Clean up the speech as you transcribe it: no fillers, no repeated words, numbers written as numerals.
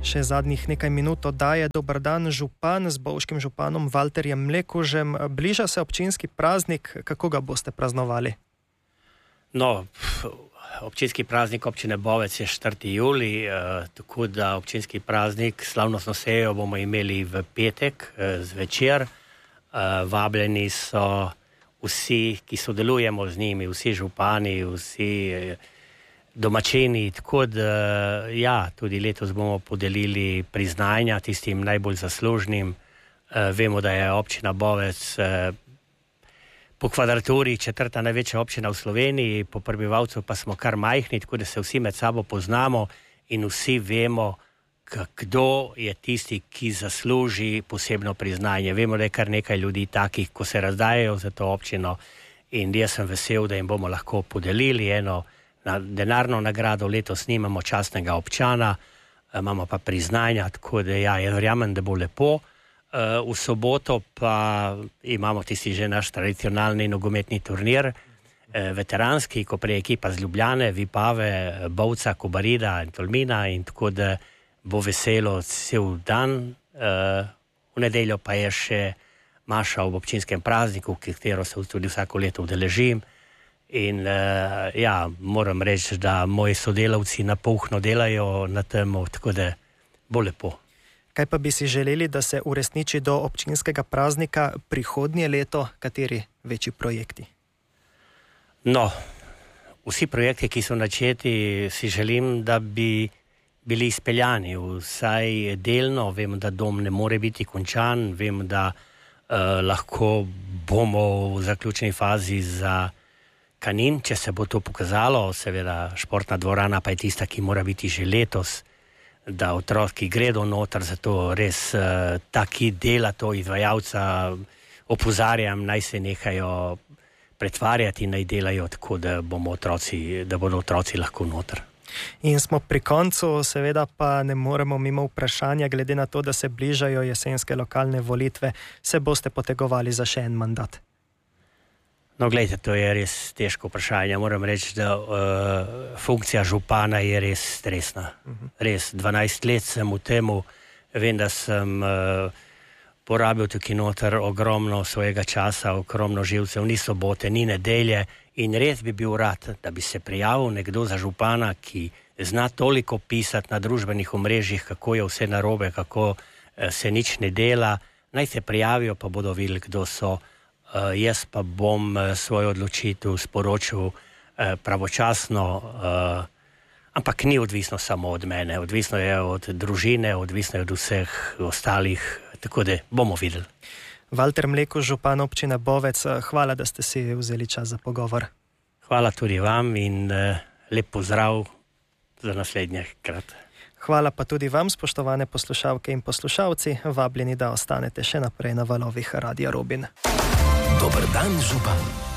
Še zadnjih nekaj minut oddaje Dober dan, župan z bovškim županom Valterjem Mlekužem. Bliža se občinski praznik, kako ga boste praznovali? No, občinski praznik občine Bovec je 4. julij, tako da občinski praznik, slavnostno sejo bomo imeli v petek zvečer. Vabljeni so vsi, ki sodelujemo z njimi, vsi župani, vsi domačini, tako da ja, tudi letos bomo podelili priznanja tistim najbolj zaslužnim. Vemo, da je občina Bovec po kvadraturi 4. največja občina v Sloveniji, po prebivalcu pa smo kar majhni, tako da se vsi med sabo poznamo in vsi vemo, kdo je tisti, ki zasluži posebno priznanje. Vemo, da je kar nekaj ljudi takih, ko se razdajajo za to občino, in jaz sem vesel, da jim bomo lahko podelili eno denarno nagrado. Letos nimamo častnega občana, imamo pa priznanja, tako da ja, jaz verjamem, da bo lepo. V soboto pa imamo tisti že naš tradicionalni nogometni turnir, veteranski, ko prej ekipa z Ljubljane, Vipave, Bovca, Kobarida in Tolmina, in tako da bo veselo cel dan. V nedeljo pa je še maša ob občinskem prazniku, katero se tudi vsako leto udeležim. In ja, moram reči, da moji sodelavci napuhno delajo na tem, tako da bo lepo. Kaj pa bi si želeli, da se uresniči do občinskega praznika prihodnje leto? Kateri večji projekti? No, vsi projekti, ki so načeti, si želim, da bi bili izpeljani, vsaj delno. Vem, da dom ne more biti končan, vem, da lahko bomo v zaključni fazi za Kanin, če se bo to pokazalo. Seveda športna dvorana pa je tista, ki mora biti že letos, da otroci gredo noter, zato res taki dela to izvajalca opozarjam, naj se nehajo pretvarjati, naj delajo tako, da bodo otroci lahko noter. In smo pri koncu, seveda pa ne moremo mimo vprašanja, glede na to, da se bližajo jesenske lokalne volitve, se boste potegovali za še en mandat? No, gledajte, to je res težko vprašanje. Moram reči, da funkcija župana je res stresna. Res, 12 let sem v temu, vem, da sem porabil tukaj noter ogromno svojega časa, ogromno živcev, ni sobote, ni nedelje, in res bi bil rad, da bi se prijavil nekdo za župana, ki zna toliko pisati na družbenih omrežjih, kako je vse narobe, kako se nič ne dela. Naj se prijavijo, pa bodo videli, kdo so. Jaz pa bom svojo odločitev sporočil pravočasno, ampak ni odvisno samo od mene, odvisno je od družine, odvisno je od vseh ostalih, tako da bomo videli. Valter Mlekuž, župan občine Bovec, hvala, da ste si vzeli čas za pogovor. Hvala tudi vam in lep pozdrav za naslednje krat. Hvala pa tudi vam, spoštovane poslušalke in poslušalci, vabljeni, da ostanete še naprej na valovih Radia Robin. Dober dan, župan.